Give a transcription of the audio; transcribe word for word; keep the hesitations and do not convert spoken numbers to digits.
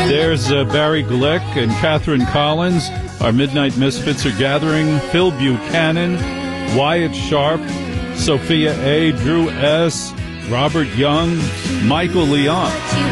There's uh, Barry Glick and Catherine Collins. Our Midnight Misfits are gathering. Phil Buchanan, Wyatt Sharp, Sophia A., Drew S., Robert Young, Michael Leon.